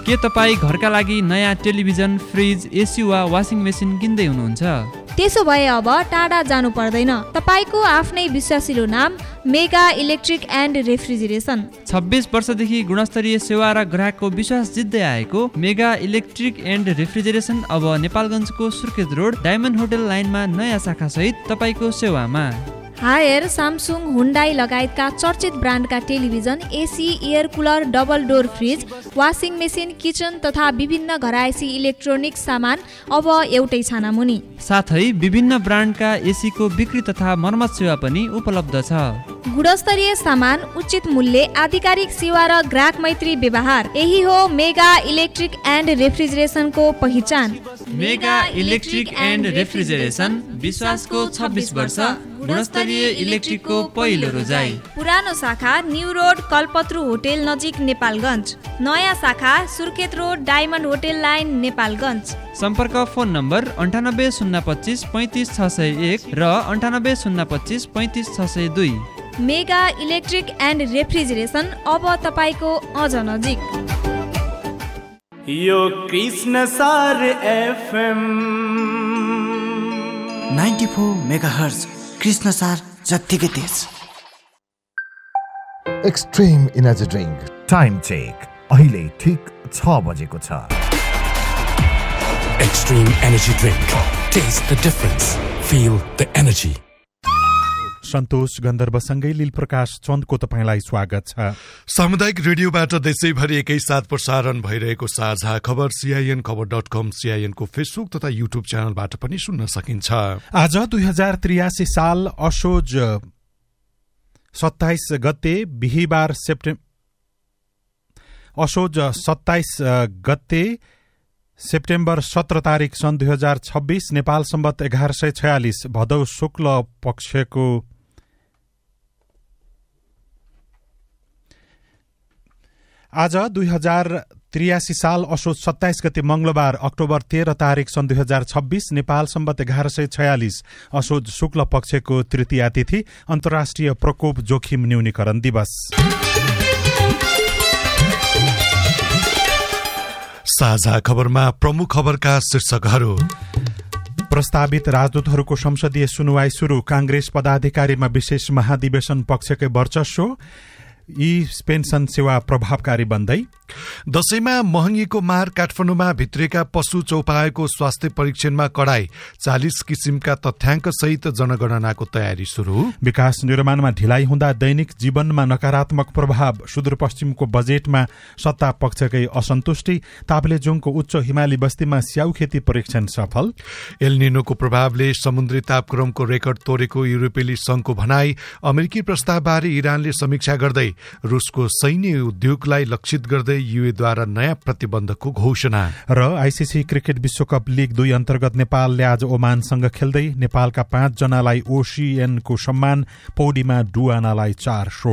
के तपाईँ घरका लागि नयाँ टेलिभिजन, फ्रिज, एसी वा वासिङ मेसिन किन्दै हुनुहुन्छ? त्यसो भए अब टाढा जानु पर्दैन। तपाईको आफ्नै विश्वासिलो नाम मेगा इलेक्ट्रिक एन्ड रेफ्रिजरेसन। 26 वर्षदेखि गुणस्तरीय सेवा र ग्राहकको विश्वास जित्दै आएको मेगा इलेक्ट्रिक एन्ड रेफ्रिजरेसन अब नेपालगञ्जको सुर्खेत रोड डायमन्ड होटल लाइनमा नयाँ शाखा सहित तपाईको सेवामा। हायर, सामसुङ, हुन्डाई लगायतका चर्चित ब्रान्डका television, AC, air cooler, double door fridge, washing machine, kitchen तथा विभिन्न घरायसी इलेक्ट्रोनिक सामान अब एउटै छानामुनि। साथै विभिन्न ब्रान्डका एसीको बिक्री तथा मर्मत सेवा पनि उपलब्ध छ। गुणस्तरीय सामान, उचित मूल्य, आधिकारिक सेवा र ग्राहक मैत्री व्यवहार, यही हो मेगा इलेक्ट्रिक एन्ड रेफ्रिजरेसनको पहिचान। मेगा इलेक्ट्रिक एन्ड रेफ्रिजरेसन, विश्वासको 26 वर्ष, गुणस्तरीय इलेक्ट्रिकको पहिलो रोजाइ। पुरानो शाखा न्यू रोड कल्पत्रु होटेल नजिक नेपालगञ्ज, नयाँ शाखा Surkhet road diamond hotel line Nepalgunj. सम्पर्क फोन नम्बर 98 025 35 601 र 98 025 35 602। मेगा इलेक्ट्रिक एन्ड रेफ्रिजरेसन अब तपाईको अझ नजिक। यो कृष्ण सार एफएम 94 मेगाहर्ज, कृष्ण सार जत्तिकै तेज। Extreme energy drink time check अहिले ठीक 6 बजेको छ। Extreme Energy Drink. Taste the difference. Feel the energy. सन्तोष गन्धर्वसँगै लीलप्रकाश चन्दको तपाईलाई स्वागत छ। सामुदायिक रेडियोबाट देशैभरि एकैसाथ प्रसारण भइरहेको साझा खबर CINखबर.com, CIN को फेसबुक तथा युट्युब च्यानलबाट पनि सुन्न सकिन्छ। आज 2083 साल असोज 27 गते बिहीबार असोज 27 गते सेप्टेम्बर 17 तारिक सन् 2026 नेपाल सम्बत 1146 भदौ शुक्ल पक्षको आज 2083 साल असोज 27 गते मंगलबार अक्टोबर 13 तारिक सन् 2026 नेपाल सम्बत 1146 असोज शुक्ल पक्षको तृतीया तिथि अन्तर्राष्ट्रिय प्रकोप जोखिम न्यूनीकरण दिवस। साझा खबरमा प्रमुख खबरका शीर्षकहरू। प्रस्तावित राजदूतहरूको संसदीय सुनुवाई शुरू, कांग्रेस पदाधिकारीमा विशेष महाधिवेशन पक्षकै वर्चस्व, यी पेन्सन सेवा प्रभावकारी बन्दै। दशैंमा महँगीको मार, काठमाडौँमा भित्रिएका पशु चौपाएको स्वास्थ्य परीक्षणमा कडाई, 40 किसिमका तथ्याङ्क सहित जनगणनाको तयारी शुरू। विकास निर्माणमा ढिलाइ हुँदा दैनिक जीवनमा नकारात्मक प्रभाव, सुदूरपश्चिमको बजेटमा सत्ता पक्षकै असन्तुष्टि, ताप्लेजुङको उच्च हिमाली बस्तीमा स्याउ खेती परीक्षण सफल। एल निनोको प्रभावले समुद्री तापक्रमको रेकर्ड तोडेको युरोपेली संघको भनाई, अमेरिकी प्रस्तावबारे इरानले समीक्षा गर्दै रुसको सैन्य उद्योगलाई लक्षित गर्दै युएद्वारा नयाँ प्रतिबन्धको घोषणा। र आईसीसी क्रिकेट विश्वकप लीग 2 अन्तर्गत नेपालले आज ओमानसँग खेल्दै नेपालका 5 जनालाई ओसिएनको सम्मान, पौडीमा डुआनालाई 4